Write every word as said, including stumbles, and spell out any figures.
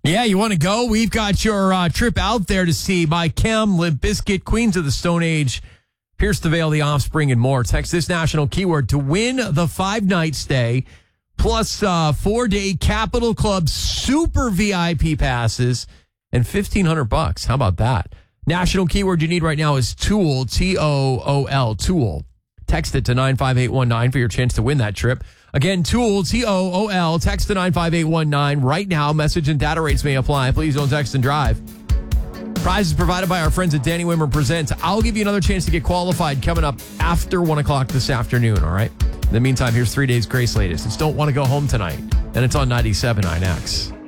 Yeah, you want to go? We've got your uh, trip out there to see My Chem, Limp Bizkit, Queens of the Stone Age, Pierce the Veil, The Offspring, and more. Text this national keyword to win the five-night stay, plus uh, four-day Capital Club Super V I P passes, and fifteen hundred bucks. How about that? National keyword you need right now is Tool, T O O L, Tool. Text it to nine five eight one nine for your chance to win that trip. Again, Tool, T O O L, text to nine five eight one nine right now. Message and data rates may apply. Please don't text and drive. Prize is provided by our friends at Danny Wimmer Presents. I'll give you another chance to get qualified coming up after one o'clock this afternoon, all right? In the meantime, here's three days Grace latest. It's Don't Want to Go Home Tonight, and it's on ninety-seven point nine X.